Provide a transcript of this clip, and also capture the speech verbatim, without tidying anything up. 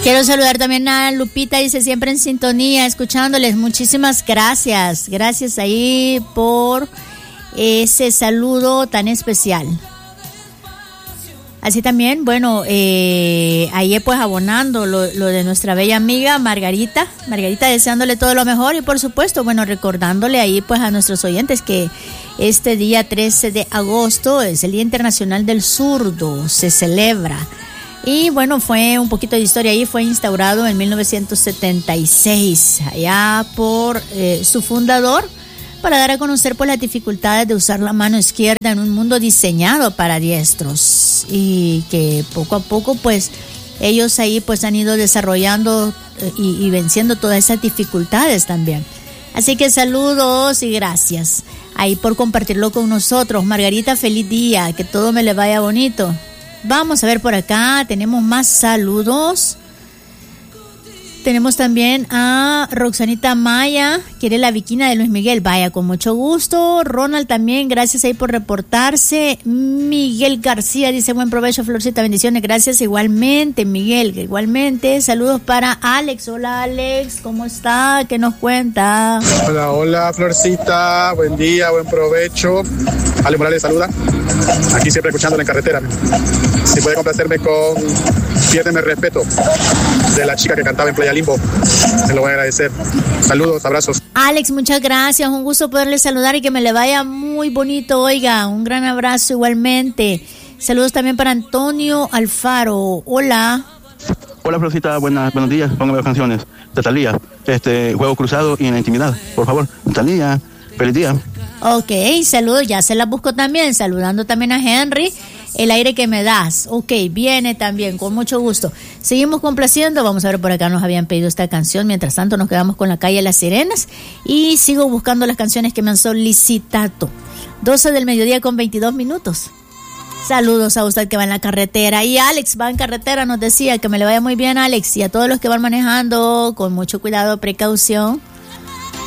Quiero saludar también a Lupita, dice siempre en sintonía, escuchándoles. Muchísimas gracias. Gracias ahí por ese saludo tan especial. Así también, bueno, eh, ahí pues abonando lo, lo de nuestra bella amiga Margarita. Margarita deseándole todo lo mejor y por supuesto, bueno, recordándole ahí pues a nuestros oyentes que este día trece de agosto es el Día Internacional del Zurdo, se celebra. Y bueno, fue un poquito de historia ahí, fue instaurado en mil novecientos setenta y seis, allá por eh, su fundador, para dar a conocer pues las dificultades de usar la mano izquierda en un mundo diseñado para diestros, y que poco a poco pues ellos ahí pues han ido desarrollando y, y venciendo todas esas dificultades también. Así que saludos y gracias ahí por compartirlo con nosotros. Margarita, feliz día, que todo me le vaya bonito. Vamos a ver por acá, tenemos más saludos. Tenemos también a Roxanita Maya, quiere la viquina de Luis Miguel. Vaya, con mucho gusto. Ronald también, gracias ahí por reportarse. Miguel García dice buen provecho, Florcita, bendiciones. Gracias igualmente, Miguel, igualmente. Saludos para Alex. Hola, Alex, ¿cómo está? ¿Qué nos cuenta? Hola, hola, Florcita, buen día, buen provecho. Ale Morales saluda. Aquí siempre escuchándola en carretera. Si puede complacerme con Piérdeme Respeto, de la chica que cantaba en Playa Limbo, se lo voy a agradecer. Saludos, abrazos. Alex, muchas gracias, un gusto poderle saludar y que me le vaya muy bonito. Oiga, un gran abrazo igualmente. Saludos también para Antonio Alfaro. Hola. Hola, Florcita, buenas, buenos días. Póngame las canciones de Thalía, este, Juego Cruzado y En la Intimidad, por favor. Thalía, feliz día. Ok, saludos, ya se las busco también. Saludando también a Henry. El aire que me das. Ok, viene también, con mucho gusto. Seguimos complaciendo. Vamos a ver, por acá nos habían pedido esta canción. Mientras tanto nos quedamos con La Calle de las Sirenas. Y sigo buscando las canciones que me han solicitado. doce del mediodía con veintidós minutos. Saludos a usted que va en la carretera. Y Alex va en carretera, nos decía que me le vaya muy bien, Alex. Y a todos los que van manejando, con mucho cuidado, precaución.